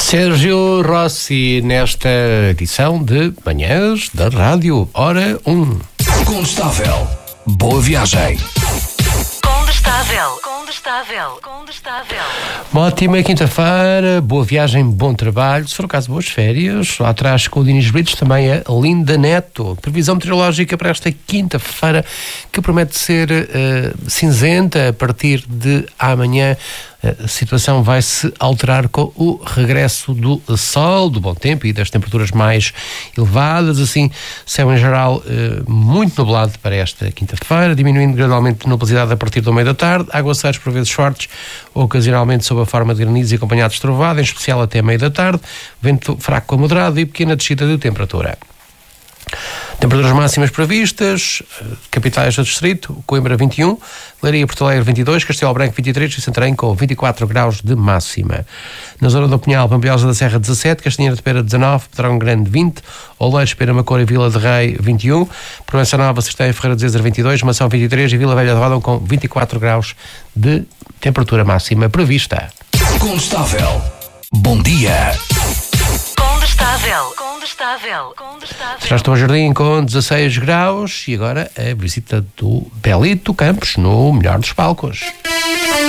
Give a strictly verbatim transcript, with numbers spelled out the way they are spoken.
Sérgio Rossi, nesta edição de Manhãs da Rádio Hora um. Condestável. Boa viagem. Condestável, condestável, condestável. Uma ótima quinta-feira, boa viagem, bom trabalho. Se for o caso, boas férias. Lá atrás com o Dinis Britos também a Linda Neto. Previsão meteorológica para esta quinta-feira, que promete ser uh, cinzenta a partir de amanhã. A situação vai se alterar com o regresso do sol, do bom tempo e das temperaturas mais elevadas. Assim, céu em geral eh, muito nublado para esta quinta-feira, diminuindo gradualmente a nubosidade a partir do meio da tarde, aguaceiros por vezes fortes, ocasionalmente sob a forma de granizo e acompanhados de trovoada, em especial até meio da tarde, vento fraco a moderado e pequena descida de temperatura. Temperaturas máximas previstas: capitais do distrito, Coimbra vinte e um, Leiria e Porto Alegre vinte e dois, Castelo Branco vinte e três e Santarém com vinte e quatro graus de máxima. Na zona do Pinhal, Pampilhosa da Serra dezassete, Castanheira de Pera dezanove, Pedrógão Grande vinte, Oleiros, Pera Macor e Vila de Rei vinte e um, Provença Nova, Sertém, Ferreira de Zezer vinte e dois, Mação vinte e três e Vila Velha de Ródão com vinte e quatro graus de temperatura máxima prevista. Condestável. Bom dia. Condestável, condestável, condestável. Já estou a Jardim com dezasseis graus e agora a visita do Belito Campos no melhor dos palcos.